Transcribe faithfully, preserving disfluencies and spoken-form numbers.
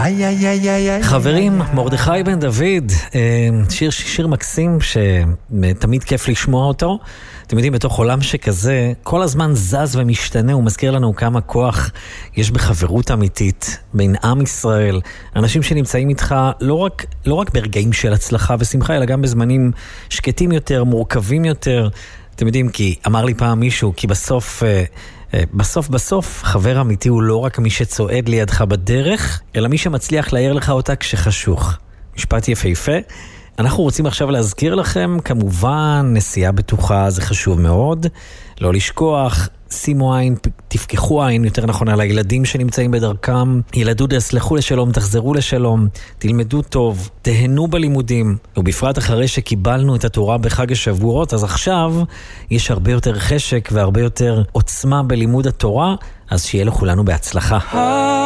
איי איי איי איי. חברים, מרדכי בן דוד, שיר שיר מקסים שתמיד כיף לשמוע אותו. אתם יודעים, בתוך עולם שכזה, כל הזמן זז ומשתנה, הוא מזכיר לנו כמה כוח יש בחברות אמיתית בין עם ישראל, אנשים שנמצאים איתך לא רק, לא רק ברגעים של הצלחה ושמחה, אלא גם בזמנים שקטים יותר, מורכבים יותר. אתם יודעים, כי אמר לי פעם מישהו, כי בסוף, בסוף בסוף, חבר אמיתי הוא לא רק מי שצועד לידך בדרך, אלא מי שמצליח להעיר לך אותה כשחשוך. משפט יפהפה. אנחנו רוצים עכשיו להזכיר לכם, כמובן, נסיעה בטוחה זה חשוב מאוד, לא לשכוח, שימו עין, תפקחו עין, יותר נכון, על הילדים שנמצאים בדרכם, ילדו תסלחו לשלום, תחזרו לשלום, תלמדו טוב, תהנו בלימודים, ובפרט אחרי שקיבלנו את התורה בחג השבועות, אז עכשיו יש הרבה יותר חשק והרבה יותר עוצמה בלימוד התורה, אז שיהיה לכולנו בהצלחה.